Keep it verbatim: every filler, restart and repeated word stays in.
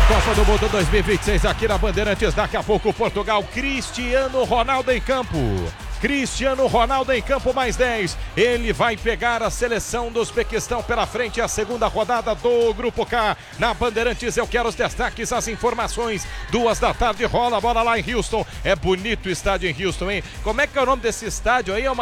Copa do Mundo dois mil e vinte e seis aqui na Bandeirantes. Daqui a pouco Portugal, Cristiano Ronaldo em campo. Cristiano Ronaldo em campo, mais dez. Ele vai pegar a seleção do Uzbequistão pela frente, a segunda rodada do Grupo K. Na Bandeirantes eu quero os destaques, as informações. Duas da tarde rola a bola lá em Houston. É bonito o estádio em Houston, hein? Como é que é o nome desse estádio aí? É uma